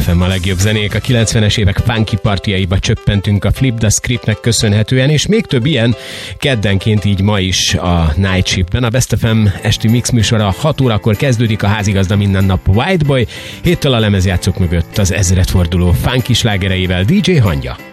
FM a legjobb zenék. A 90-es évek funky partiaiba csöppentünk a Flip the Scriptnek köszönhetően, és még több ilyen keddenként, így ma is a Night Shiftben. A Best FM esti mix műsora 6 órakor kezdődik, a házigazda minden nap White Boy, héttől a lemezjátszók mögött az ezredforduló funky slágereivel DJ Hangya.